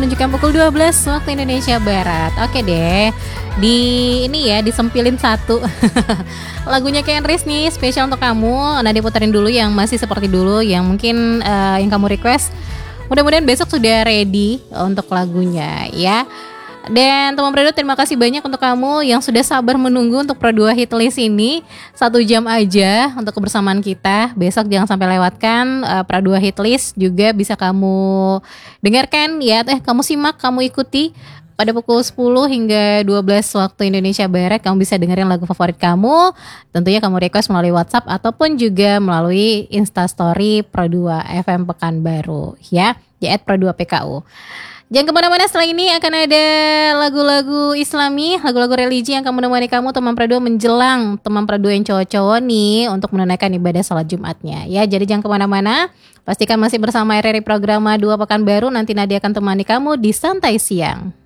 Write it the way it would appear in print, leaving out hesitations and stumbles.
menunjukkan pukul 12 waktu Indonesia Barat. Oke deh, disempilin satu lagunya Kenris nih, spesial untuk kamu. Nah, diputerin dulu yang masih seperti dulu, yang mungkin yang kamu request. Mudah-mudahan besok sudah ready untuk lagunya ya. Dan teman Prado, terima kasih banyak untuk kamu yang sudah sabar menunggu untuk Pro 2 Hitlist ini. 1 jam aja untuk kebersamaan kita. Besok jangan sampai lewatkan Pro 2 Hitlist. Juga bisa kamu dengarkan ya, kamu simak, kamu ikuti pada pukul 10 hingga 12 waktu Indonesia Barat. Kamu bisa dengerin lagu favorit kamu. Tentunya kamu request melalui WhatsApp ataupun juga melalui Instastory Pro 2 FM Pekanbaru ya, di @pro2pku. Jangan kemana-mana, setelah ini akan ada lagu-lagu Islami, lagu-lagu religi yang akan menemani kamu teman Prado menjelang teman Prado yang cowok-cowok nih untuk menunaikan ibadah salat Jumatnya ya. Jadi jangan kemana-mana, pastikan masih bersama RRI Programa 2 Pekanbaru. Nanti Nadia akan temani kamu di Santai Siang.